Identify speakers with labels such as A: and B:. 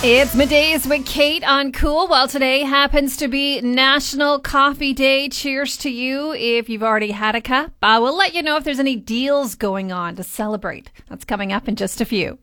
A: It's Middays with Kate on Cool. Well, today happens to be National Coffee Day. Cheers to you if you've already had a cup. We'll let you know if there's any deals going on to celebrate. That's coming up in just a few.